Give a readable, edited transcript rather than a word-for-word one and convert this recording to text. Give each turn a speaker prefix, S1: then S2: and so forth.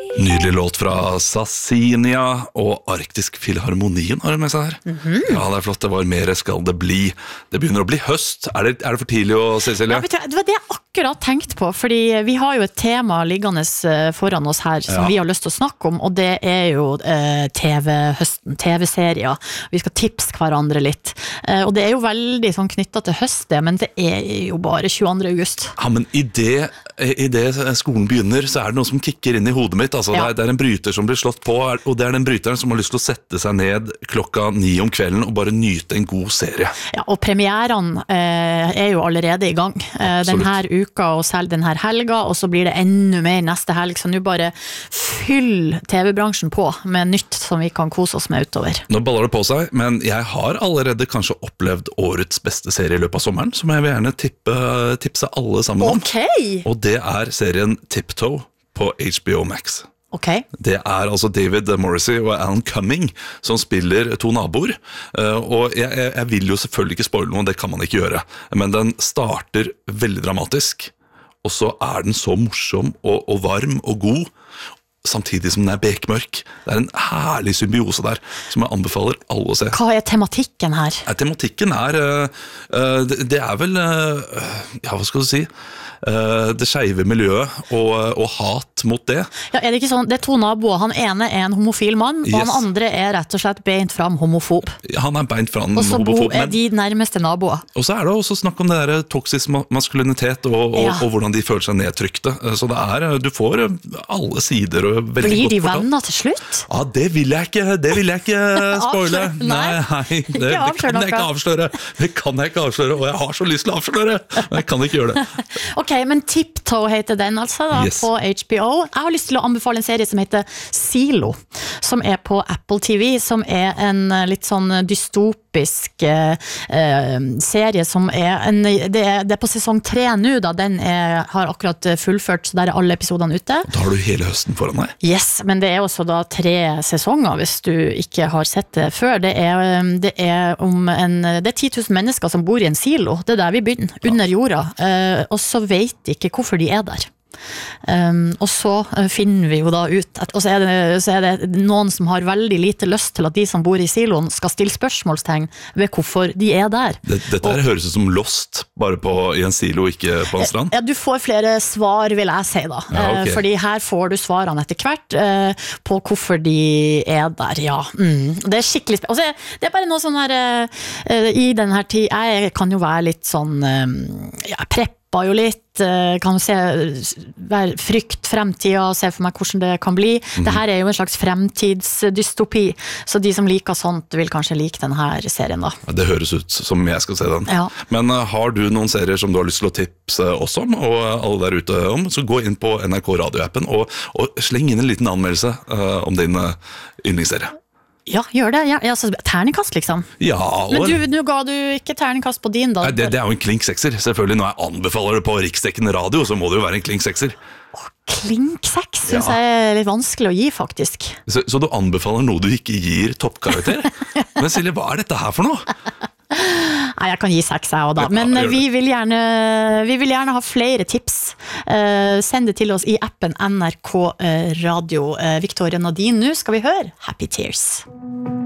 S1: Nydelig låt fra Sassinia og Arktisk Filharmonien har det med seg her. Ja, det flott, det var mer skal det bli. Det begynner å bli høst. Er det for tidlig å se, Silje?
S2: Ja, det var det jeg akkurat tenkt på, fordi vi har jo et tema liggende foran oss her som vi har lyst til å snakke om, og det er jo TV-høsten, TV-serier. Vi skal tipse hverandre litt. Og det er jo veldig sånn knyttet til høst, det, men det er jo bare 22. august.
S1: Ja, men i det skolen begynner, så er det noe som kikker inn i hodet mitt. Altså, det er en bryter som blir slått på, og det er den bryteren som har lyst til å sette seg ned 9:00 om kvelden og bare nyte en god serie.
S2: Ja, og premieren er jo allerede i gang. Denne uka og selv denne helga, og så blir det enda mer neste helg, så nå bare fyll TV-bransjen på med nytt som vi kan kose oss med utover.
S1: Nå baller det på seg, men jeg har allerede kanskje opplevd årets beste serie i løpet av sommeren, som jeg vil gjerne tipse alle sammen om.
S2: Ok!
S1: Og det er serien Tiptoe på HBO Max.
S2: Okay.
S1: Det er altså David Morrissey og Alan Cumming som spiller to naboer, og jeg vil jo selvfølgelig ikke spoile noe, det kan man ikke gjøre, men den starter veldig dramatisk, og så er den så morsom og varm og god, samtidig som den er bekmørk. Det er en herlig symbiose der, som jeg anbefaler alle å se.
S2: Hva er tematikken her?
S1: Tematikken det er vel, ja, hva skal du si, det skeive miljøet og hat mot det.
S2: Ja, er det ikke sånn, det er to naboer, han ene er en homofil mann, og han andre er rett og slett beint fram homofob.
S1: Han er beint fram homofob.
S2: Og så er de nærmeste naboer.
S1: Og så er det også snakk om det der toksisk maskulinitet og hvordan de føler seg nedtrykte. Så det er, du får alle sider og veldig
S2: Blir
S1: godt
S2: de
S1: fortalt.
S2: venner til slutt?
S1: Ja, det vil jeg ikke spoile. Nei, det kan jeg ikke avsløre. Det kan jeg ikke avsløre, og jeg har så lyst til å avsløre, men jeg kan ikke gjøre det.
S2: Ok, men Tiptoe heter den altså da, på HBO. Jeg har lyst til å anbefale en serie som heter Silo, som er på Apple TV, som er en litt sånn dystopisk serie som det er på sesong 3 nå da, den har akkurat fullført, så der er alle episodene ute.
S1: Da har du hele høsten foran deg.
S2: Yes, men det er også da 3 sesonger hvis du ikke har sett det før. Det er 10 000 mennesker som bor i en silo, det er der vi begynner, under jorda, og så vet ikke hvorfor de er der. Og så finner vi jo da ut og så er det noen som har veldig lite lyst til at de som bor i siloen skal stille spørsmålstegn ved hvorfor de er der.
S1: Dette høres ut som Lost, bare i en silo, ikke på en strand?
S2: Ja, du får flere svar, vil jeg si da.
S1: Ja, okay.
S2: Fordi her får du svarene etter hvert på hvorfor de er der, ja. Det er skikkelig spennende. Det er bare noe sånn her i denne tid, jeg kan jo være litt sånn preppa jo litt, kan være frykt fremtida og se for meg hvordan det kan bli. Det her er jo en slags fremtidsdystopi, så de som liker sånt vil kanskje like denne serien da.
S1: Det høres ut som jeg skal se den.
S2: Ja.
S1: Men har du noen serier som du har lyst til å tipse oss om, og alle der ute om, så gå inn på NRK Radio-appen og sleng inn en liten anmeldelse om din yndlingsserie.
S2: Ja, gjør det. Ja, altså, terningkast liksom.
S1: Ja,
S2: men nå ga du ikke terningkast på din da.
S1: Nei, det er jo en klink sekser. Selvfølgelig, når jeg anbefaler det på riksdekkende radio, så må det jo være en klink sekser.
S2: Klink seks synes jeg er litt vanskelig å gi faktisk.
S1: Så du anbefaler noe du ikke gir toppkarakter? Men Silje, hva er dette her for noe?
S2: Nei, jeg kan gi 6 jeg også da. Men vi vil gjerne ha flere tips. Send det til oss i appen NRK Radio. Victoria Nadine, nå skal vi høre Happy Tears.